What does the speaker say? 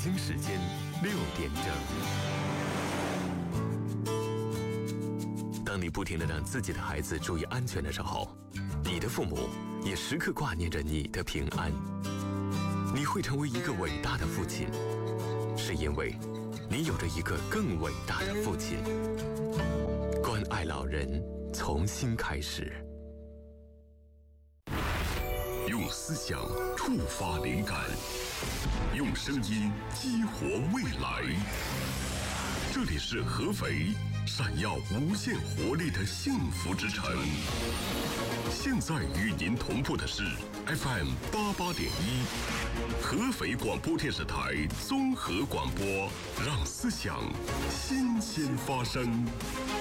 京时间6点整。当你不停地让自己的孩子注意安全的时候，你的父母也时刻挂念着你的平安。你会成为一个伟大的父亲，是因为你有着一个更伟大的父亲。关爱老人，从心开始。 用思想触发灵感，用声音激活未来。这里是合肥闪耀无限活力的幸福之城。现在与您同步的是 FM 88.1，合肥广播电视台综合广播，让思想新鲜发生。